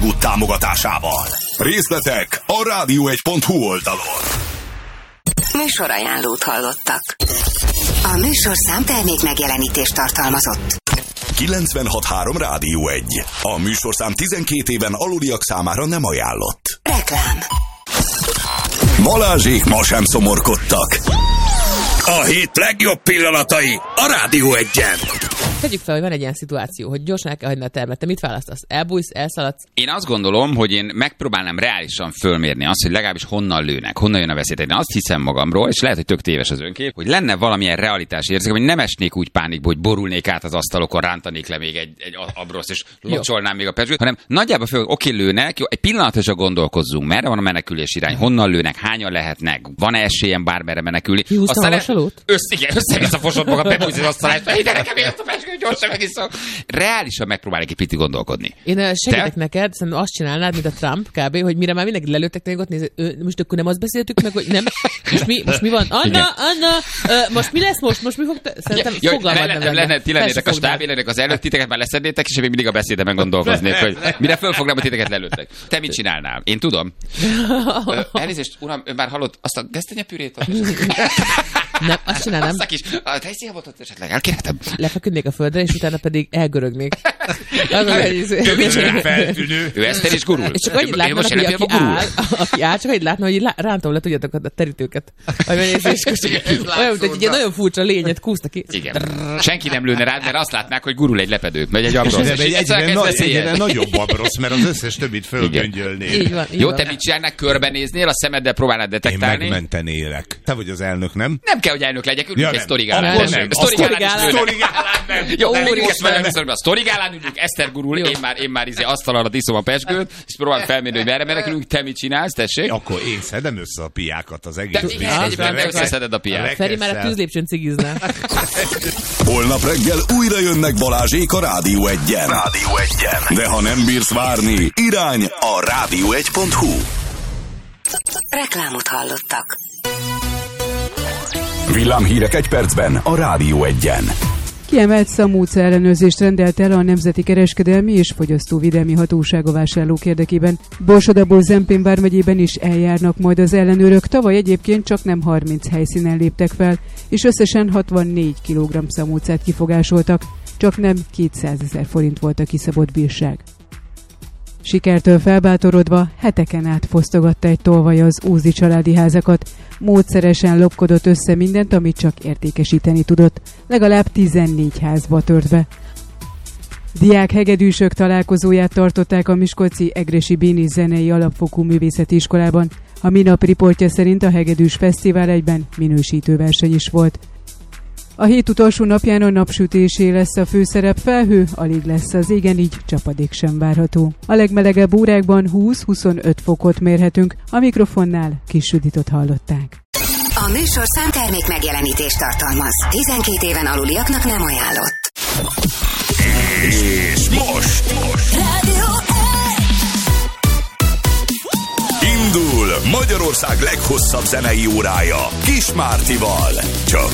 Good támogatásával. Részletek a radio1.hu oldalon. Műsorajánlót hallottak. A műsorszám termék megjelenítést tartalmazott. 96.3 Rádió 1. A műsorszám 12 éven aluliak számára nem ajánlott. Reklám. Balázsék ma sem szomorkodtak. A hét legjobb pillanatai a Rádió 1-en. Tegyük fel, hogy van egy ilyen szituáció, hogy gyorsan el kell hagyni a termet. Te mit választasz? Elbújsz, elszaladsz? Én azt gondolom, hogy én megpróbálnám reálisan fölmérni azt, hogy legalábbis honnan lőnek, honnan jön a veszély. Én azt hiszem magamról, és lehet, hogy tök téves az önkép, hogy lenne valamilyen realitás érzékem, hogy nem esnék úgy pánikba, hogy borulnék át az asztalokon, rántanék le még egy abroszt, és locsolnám még a pezsgőt, hanem nagyjából föl, oké, lőnek, jó, egy pillanatra csak gondolkozzunk, merre van a menekülés irány, honnan lőnek, hányan lehetnek, van-e esélyem bármerre menekülni. Kihúztam a vasalót? Össze-vissza fosod magam, bepújsz az asztalást, ide nekem ezt a pezsgőt, gyorsan megiszom. Reálisan megpróbálnék egy picit gondolkodni. Én segítek neked, szerintem azt csinálnád, mint a Trump kb., hogy mire már mindenki lelőttek, ott néz, most akkor nem azt beszéltük meg, hogy nem, most mi van? Anna, most mi lesz most? Most mi fog? Szerintem fogalmad nem lenne. Ti lennétek a stábélenek az előtt, titeket már leszednétek, és még mindig a beszédemen gondolkoznék, hogy mire fölfognám, hogy titeket lelőttek. Te mit csinálnál? Én tudom. Elnézést, uram, ön már hallott azt a gesztenyepürét? Nem, azt csinálnám. Azt a kis tejszínhabot esetleg elkérhetem? Lefeküdnék a földre, és utána pedig elgörögnék. Feltűnő. Ő Eszter is gurul. És csak annyit látnának, hogy aki áll, csak annyit látna, hogy rántom le tudjátok a terítőket. Olyan, mint egy nagyon furcsa lényet kúszta ki. Igen. Senki nem lőne rád, mert azt látnák, hogy gurul egy lepedőt, vagy egy abrosz. Egyre nagyobb abrosz, mert az összes többit fölgöngyölné. Jó, te mit csinálnál? Körbenéznél, a szemeddel próbálnád detektálni? Én megmentenélek. Te vagy az elnök, nem? Nem kell, hogy elnök legyek, ülünk egy sztorigálán. A sztorigálán ülünk, Eszter gurul, én már asztal alatt iszom a pezsgőt, és próbálom felmérni, hogy merre menekülünk, te mit csinálsz, tessék? Akkor én szedem össze a piákat az egész biztonságban. Te összeszeded a piát. Feri már a tűzlépcsőn cigizne. Holnap reggel újra jönnek Balázsék a Rádió 1-en. De ha nem bírsz várni, irány a radio1.hu. Reklámot hallottak. Villámhírek egy percben a Rádió 1-en. Kiemelt szamúca ellenőrzést rendelt el a Nemzeti Kereskedelmi és Fogyasztóvédelmi Hatóság a vásárlók érdekében. Borsod-Abaúj-Zempén vármegyében is eljárnak majd az ellenőrök. Tavaly egyébként csak nem 30 helyszínen léptek fel, és összesen 64 kg szamúcát kifogásoltak. Csak nem 200 000 forint volt a kiszabott bírság. Sikertől felbátorodva heteken át fosztogatta egy tolvaj az Ózdi családi házakat. Módszeresen lopkodott össze mindent, amit csak értékesíteni tudott. Legalább 14 házba tört be. Diák hegedűsök találkozóját tartották a miskolci Egressy Béni Zenei Alapfokú Művészeti Iskolában. A minap riportja szerint a hegedűs fesztivál egyben minősítő verseny is volt. A hét utolsó napján a napsütésé lesz a főszerep, felhő alig lesz az égen, így csapadék sem várható. A legmelegebb órákban 20-25 fokot mérhetünk, a mikrofonnál Kis Juditot hallották. A műsorszám termék megjelenítést tartalmaz. 12 éven aluliaknak nem ajánlott. És most Rádió 1. indul Magyarország leghosszabb zenei órája Kis Mártival. Csak